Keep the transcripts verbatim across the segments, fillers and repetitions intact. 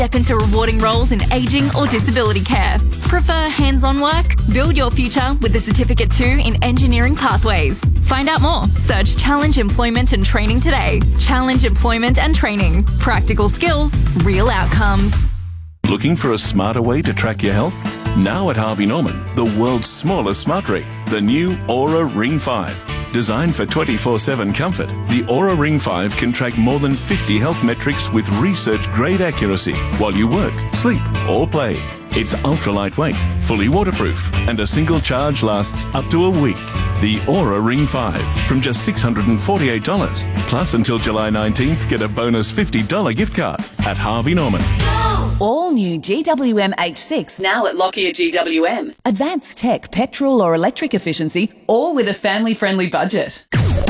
Step into rewarding roles in ageing or disability care. Prefer hands-on work? Build your future with the Certificate two in Engineering Pathways. Find out more. Search Challenge Employment and Training today. Challenge Employment and Training. Practical skills, real outcomes. Looking for a smarter way to track your health? Now at Harvey Norman, the world's smallest smart ring, the new Oura Ring five. Designed for twenty-four seven comfort, the Oura Ring five can track more than fifty health metrics with research-grade accuracy while you work, sleep or play. It's ultra lightweight, fully waterproof, and a single charge lasts up to a week. The Oura Ring five from just six hundred forty-eight dollars. Plus, until July nineteenth, get a bonus fifty dollars gift card at Harvey Norman. All new G W M H six now at Lockyer G W M. Advanced tech, petrol or electric efficiency, all with a family-friendly budget.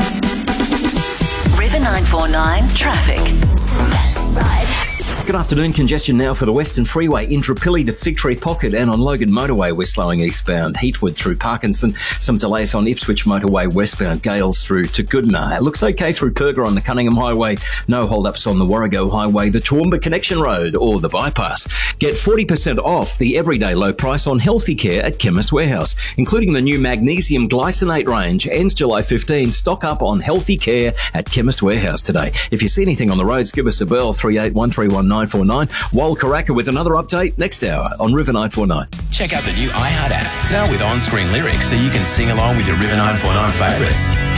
River nine four nine traffic. Ride. Good afternoon. Congestion now for the Western Freeway, Intrapilli to Fig Tree Pocket, and on Logan Motorway we're slowing eastbound Heathwood through Parkinson. Some delays on Ipswich Motorway westbound Gales through to Goodna. It looks okay through Perga on the Cunningham Highway. No hold-ups on the Warrego Highway, the Toowoomba Connection Road or the Bypass. Get forty percent off the everyday low price on healthy care at Chemist Warehouse, including the new magnesium glycinate range. Ends July fifteenth. Stock up on healthy care at Chemist Warehouse today. If you see anything on the roads, give us a bell, three eight one three one nine four nine. Wal Karaka with another update next hour on River nine four nine. Check out the new iHeart app, now with on-screen lyrics so you can sing along with your River nine four nine favourites.